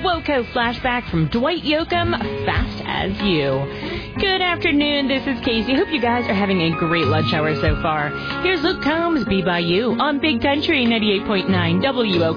Woco flashback from Dwight Yoakam, Fast as You. Good afternoon, this is Casey. Hope you guys are having a great lunch hour so far. Here's Luke Combs, Be By You, on Big Country 98.9 WO.